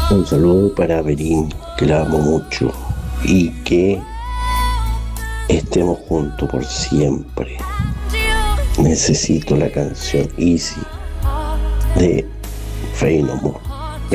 Un saludo para Berín, que la amo mucho y que estemos juntos por siempre. Necesito la canción Easy de Faye No More.